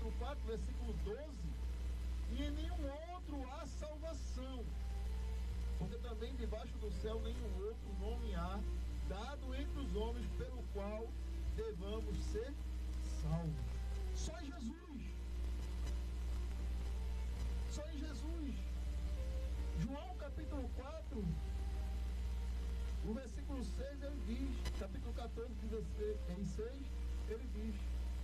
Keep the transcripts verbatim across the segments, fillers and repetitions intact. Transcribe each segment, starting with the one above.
capítulo quatro, versículo doze, e em nenhum outro há salvação, porque também debaixo do céu nenhum outro nome há dado entre os homens pelo qual devamos ser salvos. Só em Jesus. Só em Jesus. João capítulo quatro, o versículo seis, ele diz, capítulo quatorze, dezesseis, ele diz,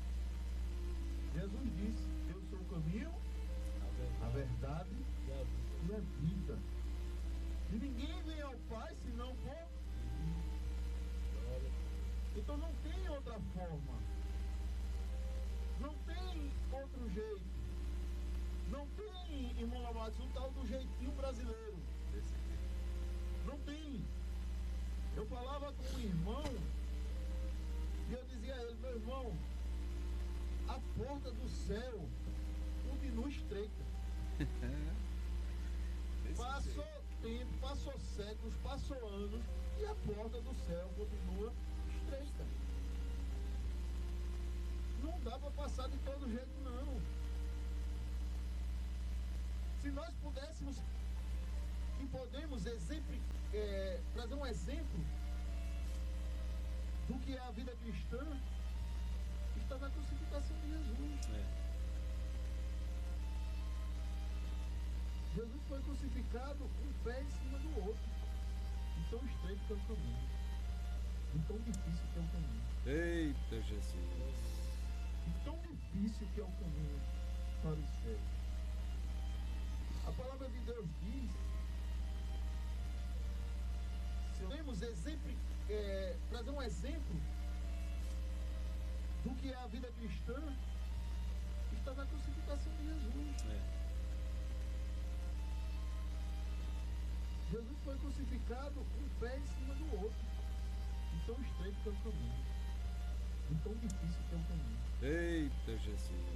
Jesus disse: eu sou o caminho, a verdade e a vida. E ninguém vem ao Pai senão por mim. Então não tem outra forma. Não tem outro jeito. Não tem, irmão Amados, um tal do jeitinho brasileiro. Não tem. Eu falava com um irmão e eu dizia a ele: meu irmão, a porta do céu continua estreita. Passou tempo, passou séculos, passou anos e a porta do céu continua estreita. Não dá para passar de todo jeito, não. Se nós pudéssemos e podemos exemplo, é, trazer um exemplo do que é a vida cristã, está na crucificação de Jesus. É. Jesus foi crucificado um pé em cima do outro. E tão estreito que é o caminho. E tão difícil que é o caminho. Eita Jesus! E tão difícil que é o caminho para o céu. A palavra de Deus diz, se podemos exemplo, é, trazer um exemplo do que é a vida cristã, está na crucificação de Jesus. É. Jesus foi crucificado um pé em cima do outro. E tão estreito que é o caminho. E tão difícil que é o caminho. Eita Jesus!